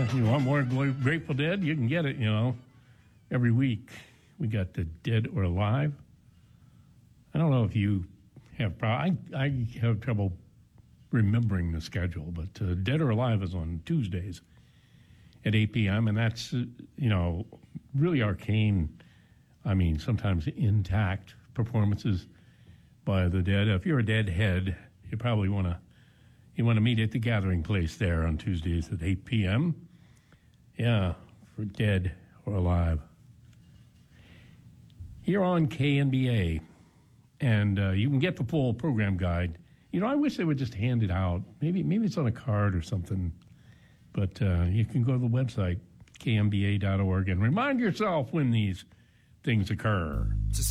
You want more Grateful Dead? You can get it, every week. We got the Dead or Alive. I don't know if you have I have trouble remembering the schedule, but Dead or Alive is on Tuesdays at 8 p.m., and that's, really arcane, sometimes intact performances by the Dead. If you're a Deadhead, you probably want to meet at the Gathering Place there on Tuesdays at 8 p.m. Yeah, for Dead or Alive. Here on KNBA, and you can get the full program guide. I wish they would just hand it out. Maybe it's on a card or something. But you can go to the website, knba.org, and remind yourself when these things occur.